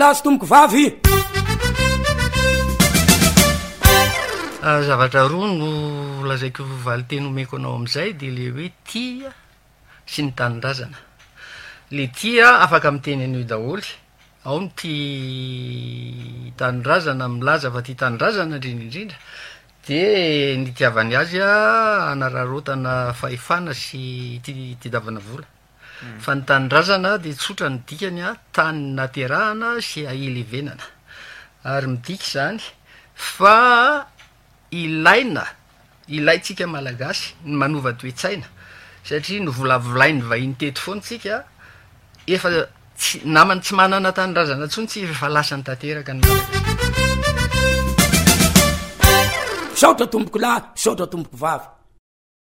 tasy tomboko vavy zavatra roa no lazaiko valiteny omeko anao am'izay de le hoe tia sy ny tanindrazana. Le tia afaka miteny an'io daholy, ao ny ty tanindrazana milaza fa ty tanindrazana indrindraindrindra de ny tiavany azy anararotana fahefana sy ty davana vola. Fa ny tanindrazana de tsotra ny dikany tany naterahana sy aelevenana, ary midika zany fa ilaitsika malagasy ny manova toe-tsaina, satria no volavolainy vahiny teto foana tsika efa namany tsy manana tanindrazana tsony tsy efa lasany tanteraka ny saotra tomboko lahy, saotra tomboko vavy.